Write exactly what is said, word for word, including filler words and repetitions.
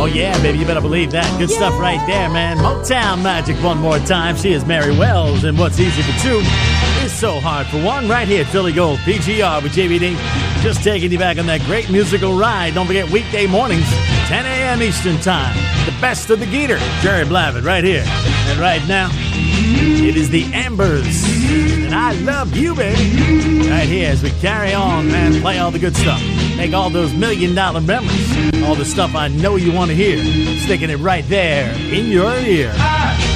Oh yeah, baby, you better believe that. Good stuff right there, man. Motown Magic one more time. She is Mary Wells, and what's easy for two is so hard for one. Right here at Philly Gold P G R with J B D. Just taking you back on that great musical ride. Don't forget, weekday mornings, ten a.m. Eastern Time. The best of the Geeter, Jerry Blavitt, right here. And right now, it is the Ambers. And I love you, baby. Right here as we carry on, man. Play all the good stuff. Make all those million dollar memories. All the stuff I know you want to hear. Sticking it right there in your ear.